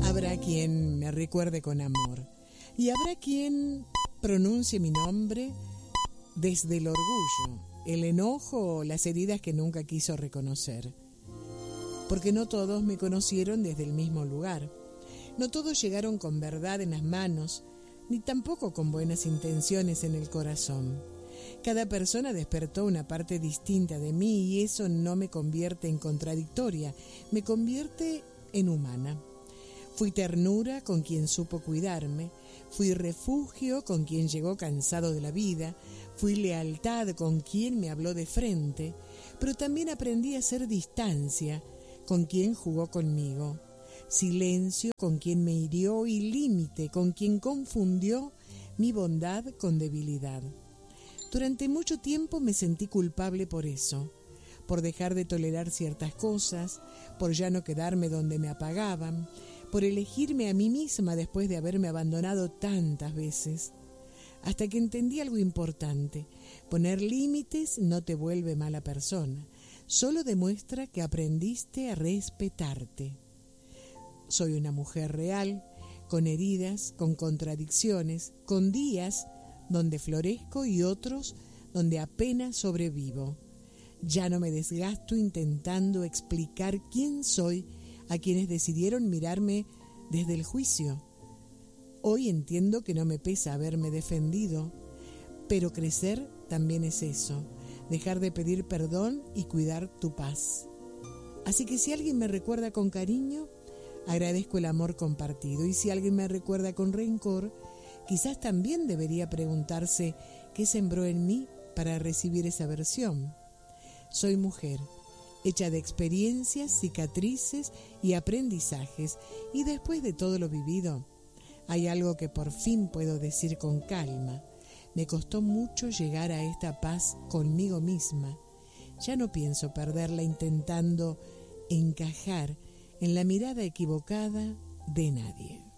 Habrá quien me recuerde con amor y habrá quien pronuncie mi nombre desde el orgullo, el enojo o las heridas que nunca quiso reconocer. Porque no todos me conocieron desde el mismo lugar. No todos llegaron con verdad en las manos, ni tampoco con buenas intenciones en el corazón. Cada persona despertó una parte distinta de mí y eso no me convierte en contradictoria, me convierte en humana. Fui ternura con quien supo cuidarme, fui refugio con quien llegó cansado de la vida, fui lealtad con quien me habló de frente, pero también aprendí a hacer distancia con quien jugó conmigo, silencio con quien me hirió y límite con quien confundió mi bondad con debilidad. Durante mucho tiempo me sentí culpable por eso, por dejar de tolerar ciertas cosas, por ya no quedarme donde me apagaban, por elegirme a mí misma después de haberme abandonado tantas veces. Hasta que entendí algo importante: poner límites no te vuelve mala persona, solo demuestra que aprendiste a respetarte. Soy una mujer real, con heridas, con contradicciones, con días donde florezco y otros donde apenas sobrevivo. Ya no me desgasto intentando explicar quién soy a quienes decidieron mirarme desde el juicio. Hoy entiendo que no me pesa haberme defendido, pero crecer también es eso, dejar de pedir perdón y cuidar tu paz. Así que si alguien me recuerda con cariño, agradezco el amor compartido, y si alguien me recuerda con rencor, quizás también debería preguntarse qué sembró en mí para recibir esa versión. Soy mujer, hecha de experiencias, cicatrices y aprendizajes, y después de todo lo vivido, hay algo que por fin puedo decir con calma. Me costó mucho llegar a esta paz conmigo misma. Ya no pienso perderla intentando encajar en la mirada equivocada de nadie.